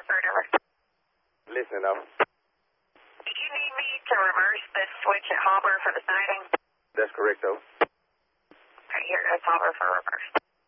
Hartford, over. Listen, over. Do you need me to reverse this switch at Hobber for the siding? That's correct, though. Okay, here goes Hobber for reverse.